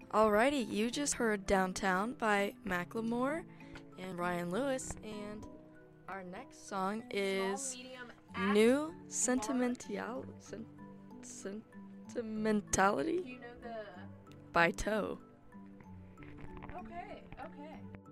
Alrighty, you just heard Downtown by Macklemore and Ryan Lewis, and our next song is New Sentimentality Do you know the? by Toe. Okay, okay.